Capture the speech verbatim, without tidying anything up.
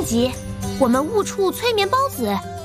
急，我们误触催眠孢子